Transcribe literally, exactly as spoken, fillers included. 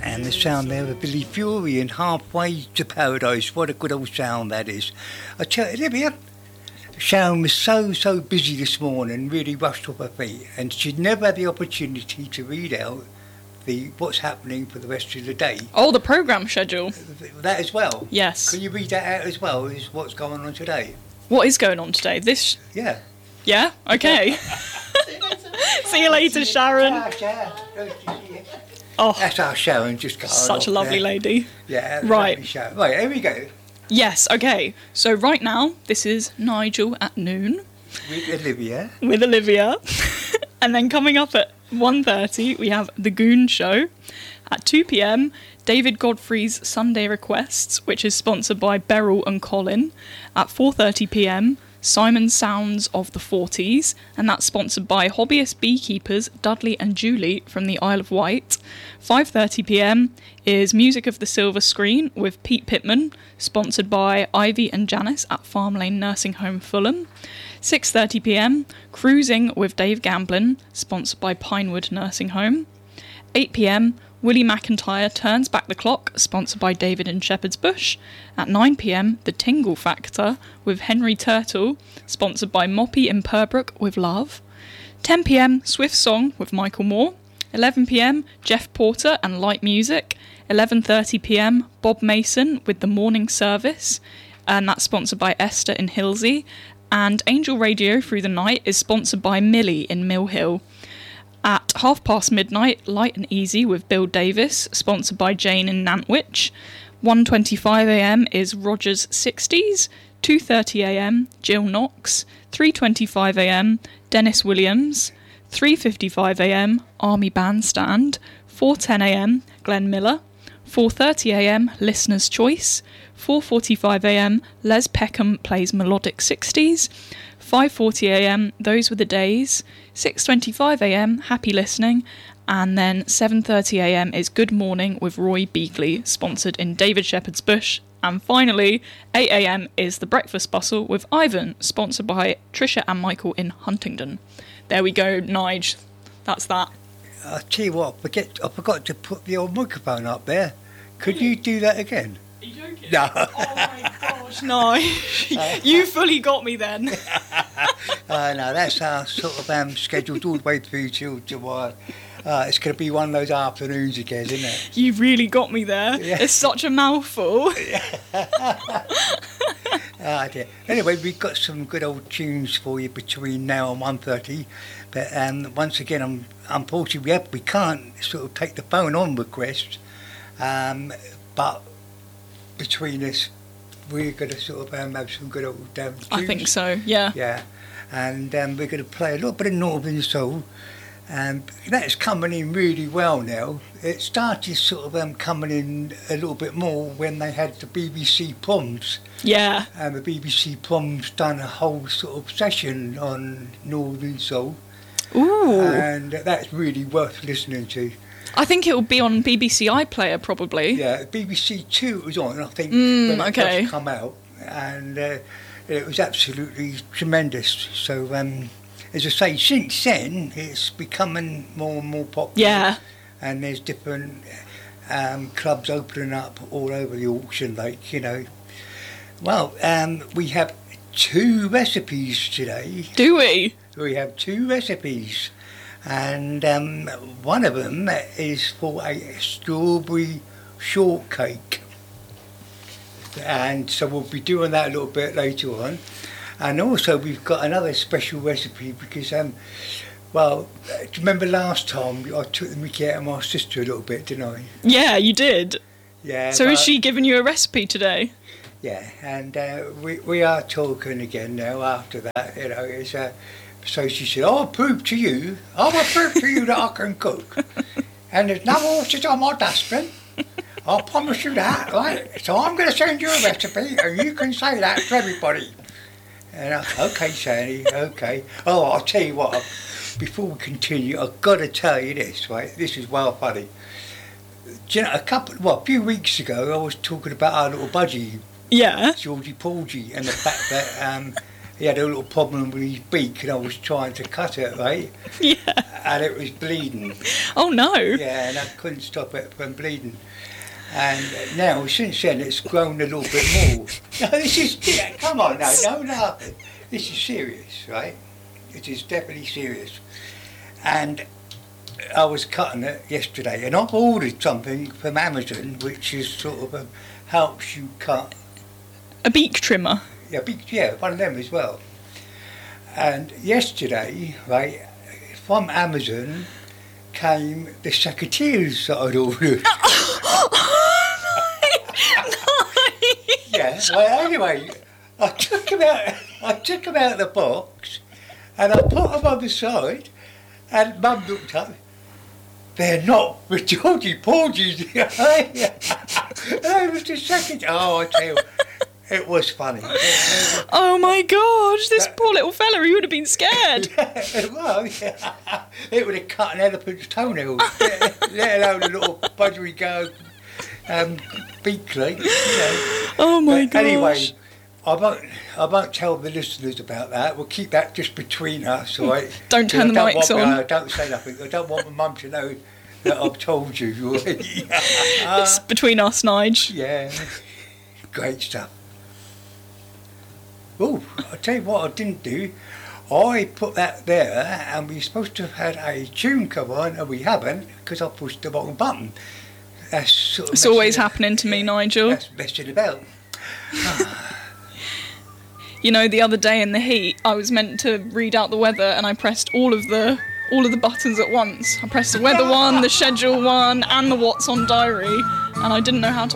And the sound there of Billy Fury and Halfway to Paradise. What a good old sound that is. I tell you, Olivia, Sharon was so, so busy this morning, really rushed off her feet, and she'd never had the opportunity to read out the what's happening for the rest of the day. Oh, the programme schedule. That as well? Yes. Can you read that out as well, is what's going on today? What is going on today? This... Yeah. Yeah? Okay. See you later, Sharon. Oh, that's our Sharon, just got such a lovely there. lady. Yeah, right. Lovely Sharon. Right, here we go. Yes, okay. So right now, this is Nigel at noon. With Olivia. With Olivia. And then coming up at one thirty, we have The Goon Show. At two p.m, David Godfrey's Sunday Requests, which is sponsored by Beryl and Colin. At four thirty p.m, Simon's Sounds of the forties, and that's sponsored by hobbyist beekeepers Dudley and Julie from the Isle of Wight. five thirty p.m. is Music of the Silver Screen with Pete Pittman, sponsored by Ivy and Janice at Farm Lane Nursing Home, Fulham. six thirty p.m, Cruising with Dave Gamblin, sponsored by Pinewood Nursing Home. eight p.m, Willie McIntyre Turns Back the Clock, sponsored by David and Shepherd's Bush. At nine p.m, The Tingle Factor with Henry Turtle, sponsored by Moppy in Purbrook with Love. ten p.m, Swift Song with Michael Moore. eleven p.m, Jeff Porter and Light Music. eleven thirty p.m, Bob Mason with The Morning Service, and that's sponsored by Esther in Hilsey. And Angel Radio Through the Night is sponsored by Millie in Mill Hill. At half past midnight, Light and Easy with Bill Davis, sponsored by Jane in Nantwich. one twenty-five a.m. is Rogers sixties. two thirty a.m, Jill Knox. three twenty-five a.m, Dennis Williams. three fifty-five a.m, Army Bandstand. four ten a.m, Glenn Miller. four thirty a.m, Listener's Choice. four forty-five a.m, Les Peckham plays Melodic sixties. five forty a.m, Those Were the Days. six twenty-five a.m, Happy Listening. And then seven thirty a.m. is Good Morning with Roy Beagley, sponsored in David Shepherd's Bush. And finally, eight a.m. is The Breakfast Bustle with Ivan, sponsored by Trisha and Michael in Huntingdon. There we go, Nige. That's that. I'll tell you what, I, forget, I forgot to put the old microphone up there. Could you do that again? Are you joking? No. Oh my gosh, no. You fully got me then. uh, no, that's our sort of um, scheduled all the way through till tomorrow. Uh, it's going to be one of those afternoons again, isn't it? You really got me there. Yeah. It's such a mouthful. Oh dear. Anyway, we've got some good old tunes for you between now and one thirty. But um, once again, um, unfortunately, we, have, we can't sort of take the phone on requests. Um, but between us, we're going to sort of um, have some good old um, tunes. I think so, yeah. Yeah. And um, we're going to play a little bit of Northern Soul. And that's coming in really well now. It started sort of um, coming in a little bit more when they had the B B C Proms. Yeah. And the B B C Proms done a whole sort of session on Northern Soul. Ooh. And that's really worth listening to. I think it will be on B B C iPlayer probably. Yeah, B B C Two it was on, I think, mm, when it okay. first come out. And uh, it was absolutely tremendous. So... Um, As I say, since then, it's becoming more and more popular. Yeah. And there's different um, clubs opening up all over the auction lake, you know. Well, um, we have two recipes today. Do we? We have two recipes. And um, one of them is for a strawberry shortcake. And so we'll be doing that a little bit later on. And also we've got another special recipe because, um, well, do you remember last time I took the mickey out of my sister a little bit, didn't I? Yeah, you did. Yeah. So has she given you a recipe today? Yeah, and uh, we we are talking again now after that, you know. It's, uh, so she said, I'll prove to you, I will prove to you that I can cook. And there's no horses on my dustbin. I promise you that, right? So I'm going to send you a recipe and you can say that to everybody. And I, okay, Sandy, okay. Oh, I'll tell you what, before we continue, I've got to tell you this, right? This is well funny. Do you know, a couple, well, a few weeks ago, I was talking about our little budgie, yeah, Georgie Porgy, and the fact that um, he had a little problem with his beak, and I was trying to cut it, right? Yeah. And it was bleeding. Oh no. Yeah, and I couldn't stop it from bleeding. And now, since then, it's grown a little bit more. No, this is, yeah, come on now, no laughing. This is serious, right? It is definitely serious. And I was cutting it yesterday, and I've ordered something from Amazon, which is sort of a, helps you cut. A beak trimmer. Yeah, big, yeah, one of them as well. And yesterday, right, from Amazon came the secateurs that I'd ordered. Yeah, well, anyway, I took them out, I took them out of the box, and I put them on the side, and Mum looked up. They're not for Georgie Porgies. It was the second. Oh, I tell you, it was funny. It, it was, Oh my gosh, this That- poor little fella, he would have been scared. yeah, well, yeah. It would have cut an elephant's toenails, let, let alone a little budgery um, beak like, you know. Oh my But gosh. anyway, I won't, I won't tell the listeners about that. We'll keep that just between us, all right? Don't turn the I don't mics want, on. uh, don't say nothing. I don't want my mum to know that I've told you. It's between us, Nige. Yeah, great stuff. Oh, I'll tell you what I didn't do. I put that there, and we were supposed to have had a tune come on, and we haven't, because I pushed the wrong button. That's sort of It's always messing- happening to me, yeah, Nigel. That's messing about. You know, the other day in the heat, I was meant to read out the weather, and I pressed all of the all of the buttons at once. I pressed the weather one, the schedule one, and the what's on diary, and I didn't know how to